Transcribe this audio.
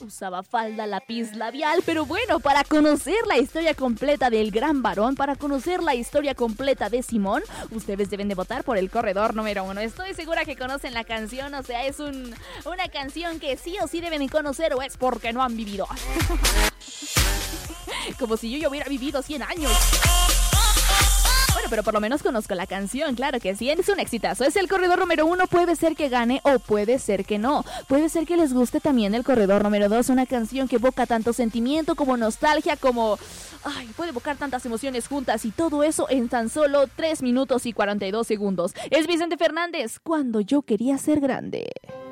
usaba falda, lápiz labial. Pero bueno, para conocer la historia completa del gran varón, para conocer la historia completa de Simón, ustedes deben de votar por el corredor número 1. Estoy segura que conocen la canción, o sea, es una canción que sí o sí deben conocer, o es porque no han vivido. Como si yo ya hubiera vivido 100 años. Bueno, pero por lo menos conozco la canción, claro que sí, es un exitazo. Es el corredor número 1, puede ser que gane o puede ser que no. Puede ser que les guste también el corredor número 2, una canción que evoca tanto sentimiento como nostalgia, como... Ay, puede evocar tantas emociones juntas y todo eso en tan solo 3 minutos y 42 segundos. Es Vicente Fernández, Cuando yo quería ser grande.